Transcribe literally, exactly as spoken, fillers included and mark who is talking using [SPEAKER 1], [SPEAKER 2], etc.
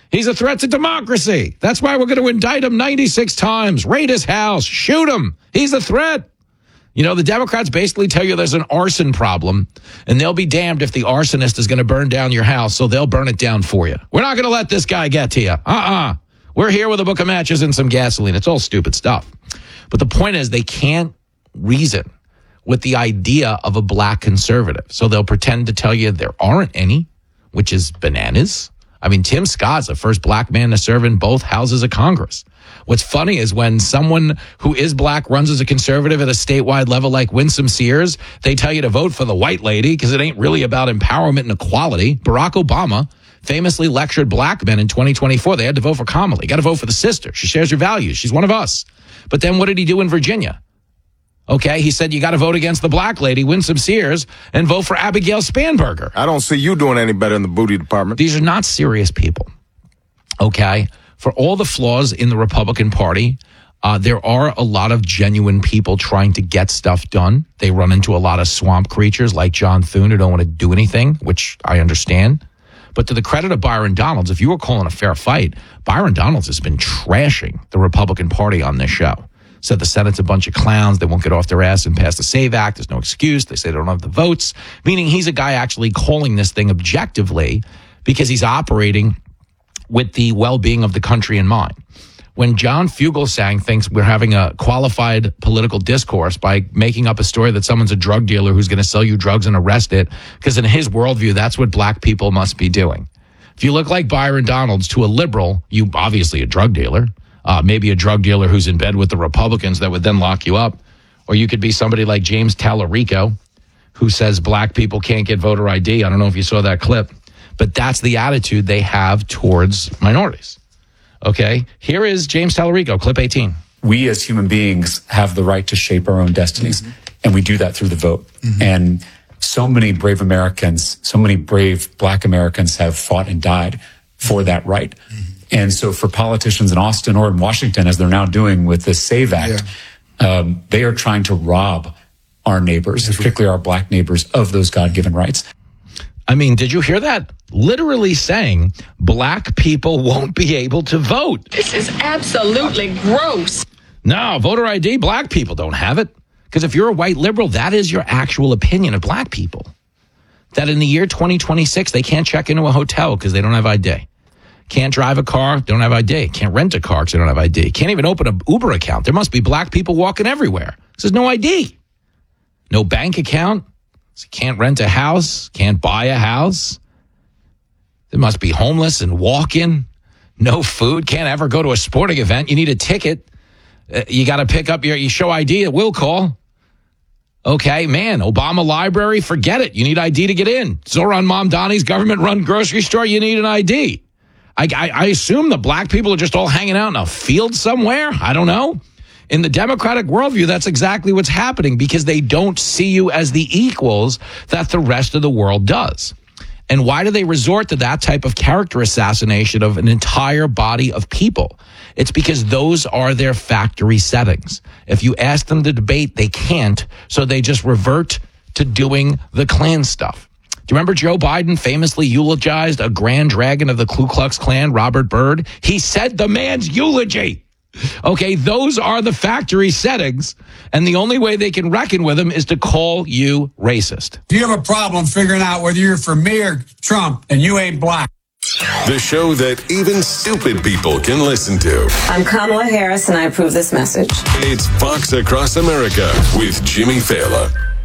[SPEAKER 1] He's a threat to democracy. That's why we're going to indict him ninety-six times, raid his house, shoot him. He's a threat. You know, the Democrats basically tell you there's an arson problem, and they'll be damned if the arsonist is going to burn down your house, so they'll burn it down for you. We're not going to let this guy get to you. Uh-uh. We're here with a book of matches and some gasoline. It's all stupid stuff. But the point is, they can't reason with the idea of a black conservative. So they'll pretend to tell you there aren't any, which is bananas. I mean, Tim Scott's the first black man to serve in both houses of Congress. What's funny is when someone who is black runs as a conservative at a statewide level like Winsome Sears, they tell you to vote for the white lady because it ain't really about empowerment and equality. Barack Obama famously lectured black men in twenty twenty-four. They had to vote for Kamala. You got to vote for the sister. She shares your values. She's one of us. But then what did he do in Virginia? Okay, he said you got to vote against the black lady, Winsome Sears, and vote for Abigail Spanberger.
[SPEAKER 2] I don't see you doing any better in the booty department.
[SPEAKER 1] These are not serious people. Okay? For all the flaws in the Republican Party, uh, there are a lot of genuine people trying to get stuff done. They run into a lot of swamp creatures like John Thune who don't want to do anything, which I understand. But to the credit of Byron Donalds, if you were calling a fair fight, Byron Donalds has been trashing the Republican Party on this show. Said the Senate's a bunch of clowns. They won't get off their ass and pass the SAVE Act. There's no excuse. They say they don't have the votes, meaning he's a guy actually calling this thing objectively because he's operating with the well-being of the country in mind. When John Fugelsang thinks we're having a qualified political discourse by making up a story that someone's a drug dealer who's going to sell you drugs and arrest it, because in his worldview, that's what black people must be doing. If you look like Byron Donalds to a liberal, you obviously a drug dealer, uh, maybe a drug dealer who's in bed with the Republicans that would then lock you up. Or you could be somebody like James Tallarico, who says black people can't get voter I D. I don't know if you saw that clip. But that's the attitude they have towards minorities. Okay, here is James Tallarico, clip eighteen.
[SPEAKER 3] We as human beings have the right to shape our own destinies, mm-hmm. and we do that through the vote. Mm-hmm. And so many brave Americans, so many brave black Americans have fought and died for that right. Mm-hmm. And so for politicians in Austin or in Washington, as they're now doing with the SAVE Act, yeah. um, they are trying to rob our neighbors, That's particularly right. our black neighbors, of those God-given rights.
[SPEAKER 1] I mean, did you hear that? Literally saying black people won't be able to vote.
[SPEAKER 4] This is absolutely gross.
[SPEAKER 1] No, voter I D, black people don't have it. Because if you're a white liberal, that is your actual opinion of black people. That in the year twenty twenty-six, they can't check into a hotel because they don't have I D. Can't drive a car, don't have I D. Can't rent a car because they don't have I D. Can't even open an Uber account. There must be black people walking everywhere. There's no I D. No bank account. Can't rent a house, can't buy a house. They must be homeless and walking. No food, can't ever go to a sporting event. You need a ticket. Uh, you got to pick up your, you show I D at will call. Okay, man, Obama Library, forget it. You need I D to get in. Zoran Mamdani's government-run grocery store, you need an I D. I, I, I assume the black people are just all hanging out in a field somewhere. I don't know. In the Democratic worldview, that's exactly what's happening because they don't see you as the equals that the rest of the world does. And why do they resort to that type of character assassination of an entire body of people? It's because those are their factory settings. If you ask them to debate, they can't, so they just revert to doing the Klan stuff. Do you remember Joe Biden famously eulogized a grand dragon of the Ku Klux Klan, Robert Byrd? He said the man's eulogy. Okay, those are the factory settings, and the only way they can reckon with them is to call you racist.
[SPEAKER 5] Do you have a problem figuring out whether you're for me or Trump and you ain't black?
[SPEAKER 6] The show that even stupid people can listen to.
[SPEAKER 7] I'm Kamala Harris, and I approve this message.
[SPEAKER 6] It's Fox Across America with Jimmy Fallon.